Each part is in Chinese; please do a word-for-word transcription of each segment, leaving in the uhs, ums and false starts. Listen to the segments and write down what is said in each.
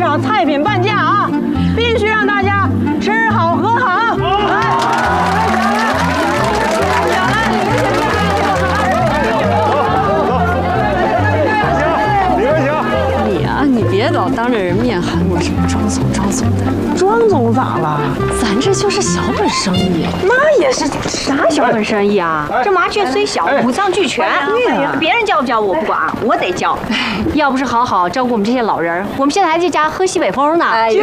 少菜品半价啊，必须让大家吃好喝好。 你别老当着人面喊我什么庄总庄总的， 庄总咋了？ 咱这就是小本生意。 那也是啥小本生意啊？这麻雀虽小，五脏俱全。对呀，别人教不教我不管，我得教。 要不是好好照顾我们这些老人，我们现在还在家喝西北风呢。 就是，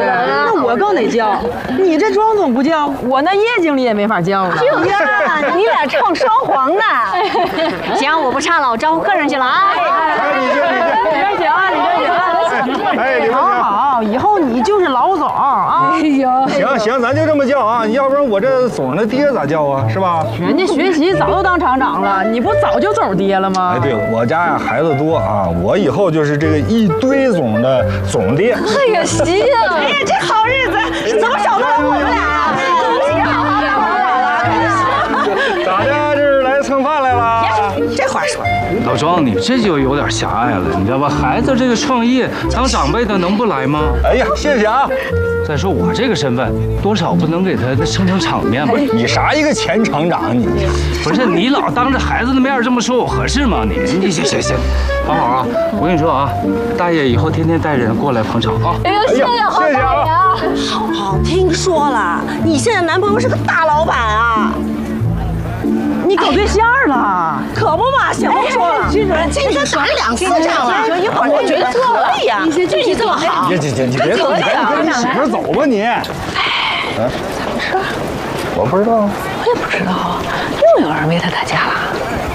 那我更得教。你这庄总不教，我那叶经理也没法教了。 就是啊，你俩唱双簧呢。行，我不唱了，我招呼客人去了啊。 你这你这行啊，你这行啊。 哎，李好好，以后你就是老总啊！ 哎呦， 行行，咱就这么叫啊，要不然我这总的爹咋叫啊？是吧？ 人家学习早都当厂长了，你不早就总爹了吗？ 哎，对了，我家呀孩子多啊，我以后就是这个一堆总的总爹。 哎呀，行啊！ 哎呀，这好日子怎么找到了我们俩呀？恭喜好好好好了！ 咋的？这是来蹭饭来了？ 这话说。 老庄，你这就有点狭隘了，你知道吧？孩子这个创业，当长辈的能不来吗？ 哎呀，谢谢啊！ 再说我这个身份，多少不能给他撑撑场面吧？ 你啥一个前厂长你？ 不是你老当着孩子的面这么说我合适吗？你你行行行，好好啊！我跟你说啊，大爷以后天天带人过来捧场啊！ 哎呦，谢谢好大爷啊！ 好好，听说了，你现在男朋友是个大老板啊！你搞对象了？可不嘛，小红说了，这这打两次仗了，一会儿我觉得可以呀，运气这么好， 别别别，你别走，你跟你媳妇走吧你。哎， 咋回事？ 我不知道， 我也不知道，又有人为他打架了。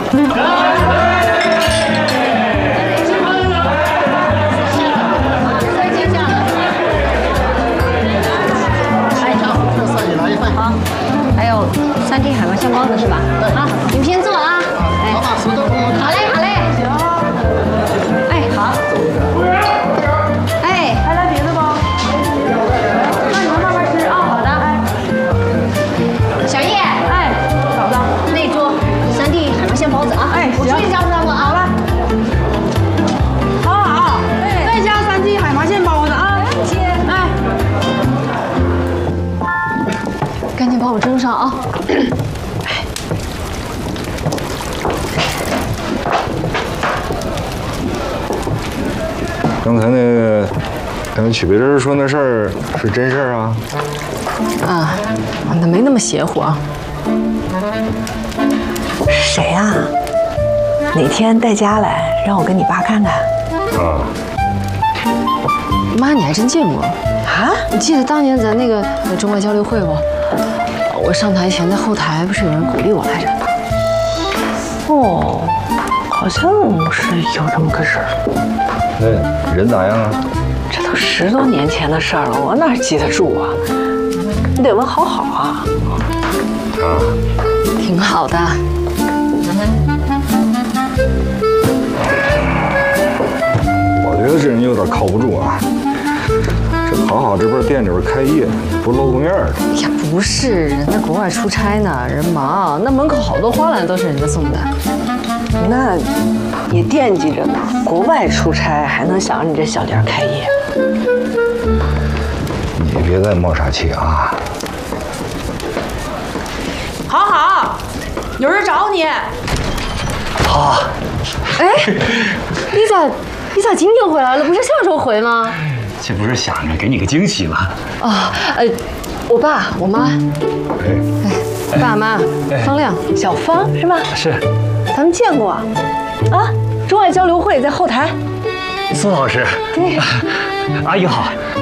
好，还有三斤海螺香包子是吧？好，你们先坐啊。哎，好嘞，好嘞。哎，好。哎， 还来别的不？那你们慢慢吃啊。 好的。小叶， 哎，嫂子， 那桌三屉海螺香包子啊。 哎， 我出去招呼他们啊。 好了。好好，再加三屉海麻线包子啊。哎。 赶紧把我蒸上啊！ 刚才那个，刚才曲别针说那事儿是真事儿啊？ 啊，那没那么邪乎啊。 谁啊？哪天带家来，让我跟你爸看看。 啊， 妈，你还真见过啊？ 你记得当年咱那个中外交流会不？我上台前在后台不是有人鼓励我来着？ 哦，好像是有这么个事儿。 那人咋样啊？ 这都十多年前的事儿了，我哪记得住啊？你得问好好啊。 啊， 挺好的。 我觉得这人有点靠不住啊。这好好这边店里边开业，不露个面的。 哎呀，不是，人在国外出差呢，人忙。那门口好多花篮都是人家送的。 那也惦记着呢，国外出差还能想着你这小店开业。 你别再冒傻气啊！ 好好，有人找你。 好。 哎，你咋你咋今天回来了？不是上周回吗？ 这不是想着给你个惊喜吗？ 啊，呃，我爸、我妈，哎，爸妈，方亮、 小方是吧？ 是， 咱们见过啊，啊，中外交流会在后台。 苏老师， 对， 阿姨好。